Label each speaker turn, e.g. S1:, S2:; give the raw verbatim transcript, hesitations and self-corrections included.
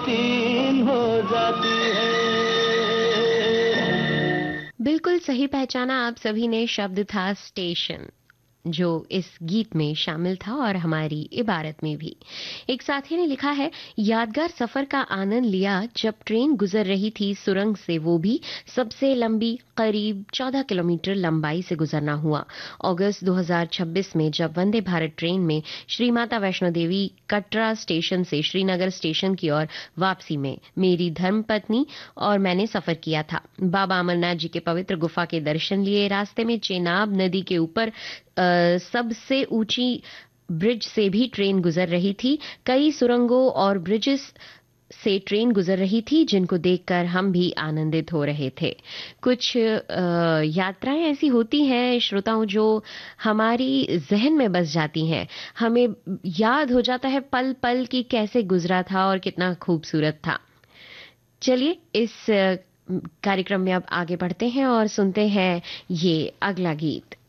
S1: हसीन हो जाती है।
S2: बिल्कुल सही पहचाना आप सभी ने, शब्द था स्टेशन, जो इस गीत में शामिल था और हमारी इबारत में भी। एक साथी ने लिखा है, यादगार सफर का आनंद लिया जब ट्रेन गुजर रही थी सुरंग से, वो भी सबसे लंबी, करीब चौदह किलोमीटर लंबाई से गुजरना हुआ। अगस्त दो हज़ार छब्बीस में जब वंदे भारत ट्रेन में श्री माता वैष्णो देवी कटरा स्टेशन से श्रीनगर स्टेशन की ओर वापसी में मेरी धर्मपत्नी और मैंने सफर किया था। बाबा अमरनाथ जी के पवित्र गुफा के दर्शन लिए। रास्ते में चेनाब नदी के ऊपर सबसे ऊंची ब्रिज से भी ट्रेन गुजर रही थी। कई सुरंगों और ब्रिजेस से ट्रेन गुजर रही थी जिनको देखकर हम भी आनंदित हो रहे थे। कुछ यात्राएं ऐसी होती हैं श्रोताओं जो हमारी जहन में बस जाती हैं, हमें याद हो जाता है पल पल की कैसे गुजरा था और कितना खूबसूरत था। चलिए इस कार्यक्रम में अब आगे बढ़ते हैं और सुनते हैं ये अगला गीत।